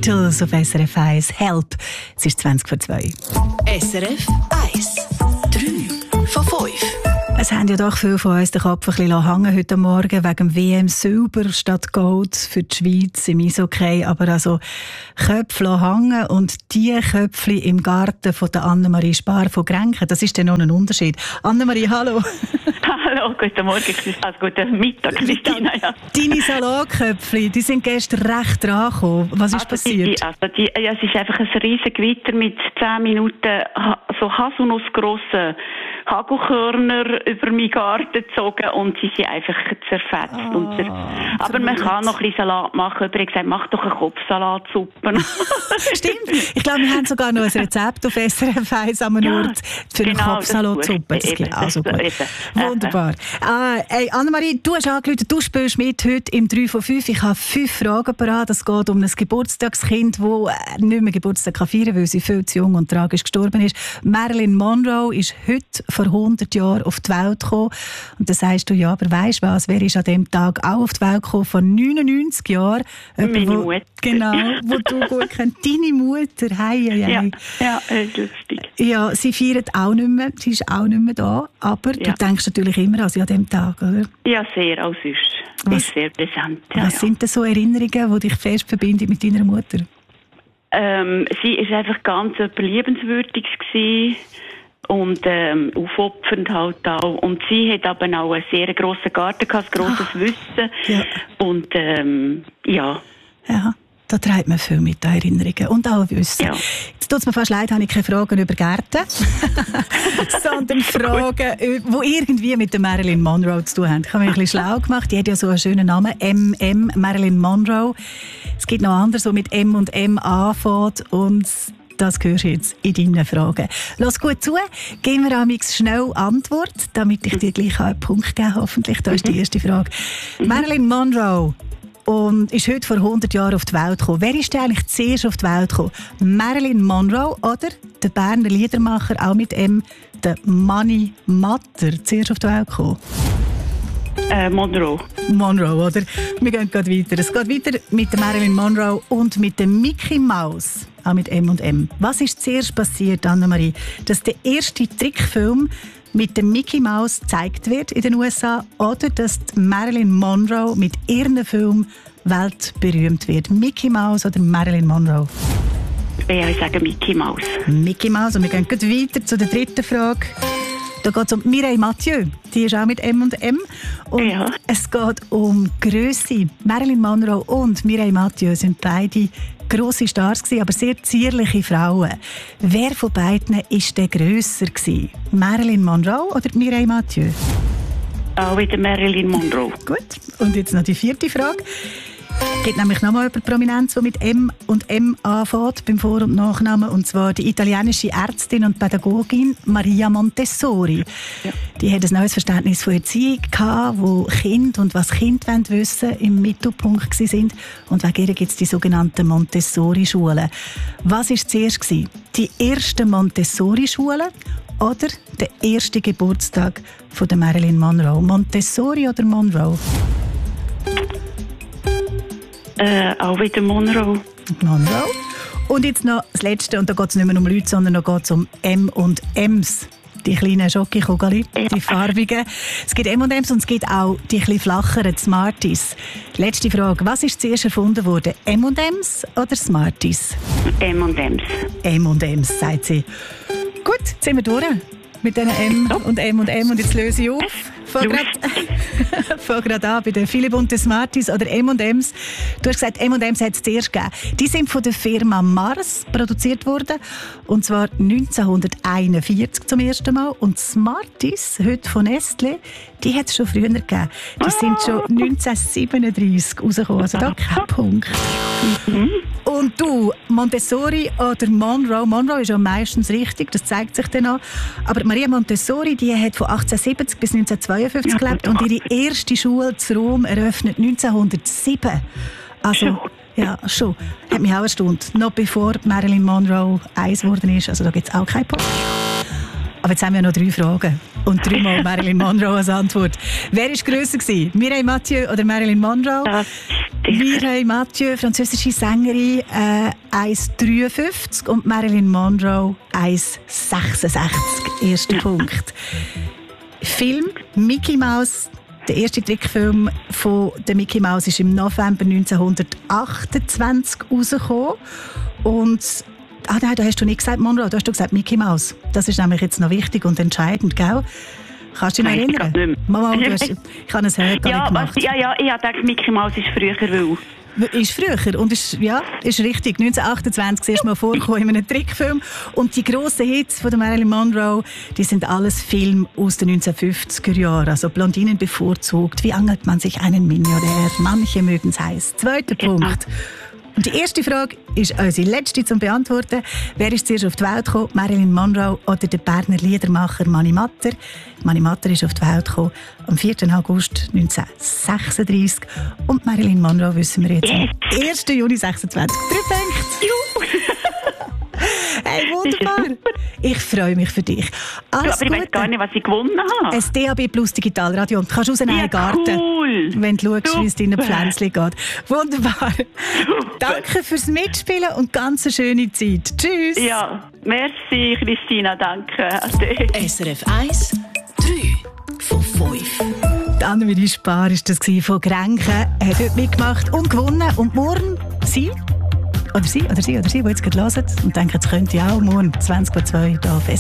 Beatles auf SRF 1. Help. Es ist 20 vor 2. SRF 1. 3 von 5. Es haben ja doch viele von uns den Kopf ein bisschen hängen heute Morgen wegen dem WM Silber statt Gold für die Schweiz im Eishockey. Aber also Köpfe hängen und die Köpfe im Garten von der Annemarie Spar von Grenken, das ist dann noch ein Unterschied. Annemarie, hallo. Hallo, guten Morgen, also guten Mittag, Christina. Ja. Deine Salatköpfe, die sind gestern recht dran gekommen. Was ist passiert? Es ist einfach ein riesen Gewitter mit 10 Minuten so haselnussgrossen Hagelkörner über meinen Garten gezogen und sie sind einfach zerfetzt. Aber man kann noch ein bisschen Salat machen. Ich habe gesagt, mach doch eine Kopfsalatsuppe. Stimmt. Ich glaube, wir haben sogar noch ein Rezept auf SRF 1 am Ort für eine Kopfsalatsuppe. Das geht auch so gut. Wunderbar. Annemarie, du hast angerufen, du spielst mit heute im 3 von 5. Ich habe 5 Fragen parat. Es geht um ein Geburtstagskind, das nicht mehr Geburtstag feiern kann, weil sie viel zu jung und tragisch gestorben ist. Marilyn Monroe ist heute vor 100 Jahren auf die Welt gekommen. Und dann sagst du, ja, aber weisst was, wer ist an dem Tag auch auf die Welt gekommen? Vor 99 Jahren. Meine Mutter. Genau, wo du gut kennst. Deine Mutter, hei. Ja, lustig. Ja, sie feiert auch nicht mehr, sie ist auch nicht mehr da, aber du denkst natürlich immer an sie an dem Tag, oder? Ja, sehr, auch sonst. Was, ist sehr präsent. Was sind denn so Erinnerungen, die dich fest verbinden mit deiner Mutter? Sie war einfach ganz liebenswürdig gewesen. Und aufopfernd halt auch. Und sie hat aber auch einen sehr grossen Garten gehabt, ein grosses Wissen. Ja. Und ja, da trägt man viel mit Erinnerungen und auch Wissen. Ja. Jetzt tut es mir fast leid, habe ich keine Fragen über Gärten, sondern Fragen, die irgendwie mit der Marilyn Monroe zu tun haben. Ich habe mich ein bisschen schlau gemacht. Die hat ja so einen schönen Namen, M.M. Marilyn Monroe. Es gibt noch andere, so mit M und M anfängt und das hörst du jetzt in deinen Fragen. Lass gut zu, geben wir amix schnell Antwort, damit ich dir gleich einen Punkt geben kann. Hoffentlich, da ist die erste Frage. Marilyn Monroe ist heute vor 100 Jahren auf die Welt gekommen. Wer ist denn eigentlich zuerst auf die Welt gekommen? Marilyn Monroe oder der Berner Liedermacher, auch mit M, der Mani Matter, zuerst auf die Welt gekommen? Monroe, oder? Wir gehen gerade weiter. Es geht weiter mit der Marilyn Monroe und mit der Mickey Mouse. Auch mit M und M. Was ist zuerst passiert, Annemarie? Dass der erste Trickfilm mit der Mickey Mouse gezeigt wird in den USA oder dass Marilyn Monroe mit ihrem Film weltberühmt wird? Mickey Mouse oder Marilyn Monroe? Ja, ich sage Mickey Mouse. Mickey Mouse. Und wir gehen gleich weiter zu der dritten Frage. Da geht es um Mireille Mathieu. Die ist auch mit M und M. Und es geht um Grösse. Marilyn Monroe und Mireille Mathieu sind beide grosse Stars gewesen, aber sehr zierliche Frauen. Wer von beiden war denn grösser gewesen? Marilyn Monroe oder Mireille Mathieu? Auch wieder Marilyn Monroe. Gut. Und jetzt noch die vierte Frage. Es gibt nämlich nochmal eine Prominenz, die mit M und M anfängt, beim Vor- und Nachnamen, und zwar die italienische Ärztin und Pädagogin Maria Montessori. Ja. Die hat ein neues Verständnis von Erziehung gehabt, wo Kind und was Kind wissen wollen, im Mittelpunkt sind. Und wegen ihr gibt es die sogenannten Montessori-Schulen. Was war zuerst gewesen? Die erste Montessori-Schule oder der erste Geburtstag von der Marilyn Monroe? Montessori oder Monroe? Auch wieder Monroe. Und jetzt noch das Letzte, und da geht es nicht mehr um Leute, sondern da geht es um M&M's. Die kleinen Schokokugeli, die farbigen. Es gibt M&M's und es gibt auch die etwas flacheren Smarties. Letzte Frage, was ist zuerst erfunden worden? M&M's oder Smarties? M&M's. M&M's, sagt sie. Gut, jetzt sind wir durch mit diesen M und M und M und jetzt löse ich auf. Fang gerade an bei den viele bunte Smarties oder M&M's. Du hast gesagt, M&M's hat es zuerst gegeben. Die sind von der Firma Mars produziert worden. Und zwar 1941 zum ersten Mal. Und Smarties, heute von Nestlé, die hat es schon früher gegeben. Die sind schon 1937 rausgekommen. Also da kein Punkt. Und du, Montessori oder Monroe? Monroe ist ja meistens richtig, das zeigt sich dann auch. Aber Maria Montessori, die hat von 1870 bis 1952 gelebt und ihre erste Schule zu Rom eröffnet 1907. Also, ja, schon. Hat mich auch erstaunt. Noch bevor Marilyn Monroe 1 geworden ist. Also da gibt es auch keinen Punkt. Aber Aber jetzt haben wir noch 3 Fragen. Und 3-mal Marilyn Monroe als Antwort. Wer war grösser gewesen? Mireille Mathieu oder Marilyn Monroe? Mireille Mathieu, französische Sängerin, 1,53 und Marilyn Monroe 1,66. Erster Punkt. Film Mickey Mouse. Der erste Trickfilm von der Mickey Mouse ist im November 1928 rausgekommen. Und nein, da hast du nicht gesagt Monroe, da hast du gesagt Mickey Mouse. Das ist nämlich jetzt noch wichtig und entscheidend, gell? Kannst du dich noch erinnern? Mama, ich habe es heute gar nicht gemacht. Ich habe gedacht, Mickey Mouse ist früher, Ist früher und ist richtig. 1928 das erste Mal vorgekommen in einem Trickfilm. Und die grossen Hits von der Marilyn Monroe, die sind alles Filme aus den 1950er Jahren. Also Blondinen bevorzugt, wie angelt man sich einen Millionär, manche mögen es heiß. Zweiter Punkt. Und die erste Frage ist unsere letzte zum Beantworten. Wer ist zuerst auf die Welt gekommen? Marilyn Monroe oder der Berner Liedermacher Mani Matter? Mani Matter ist auf die Welt gekommen am 4. August 1936. Und Marilyn Monroe wissen wir jetzt am 1. Juni 26. 3 Punkte. Hey, wunderbar. Ich freue mich für dich. Alles aber ich weiß gar nicht, was ich gewonnen habe. Ein DAB Plus Digitalradio. Und du kannst raus in einen Garten, wenn du schaust, wie es deinen Pflänzchen geht. Wunderbar. Super. Danke fürs Mitspielen und ganz eine schöne Zeit. Tschüss. Ja, merci Christina, danke. SRF 1, 3 von 5. Anne-Marie Spar war das von Grenken. Er hat heute mitgemacht und gewonnen. Und morgen sie, die jetzt gerade hören und denken, es könnte ja auch morgen 20:02 hier auf SRF.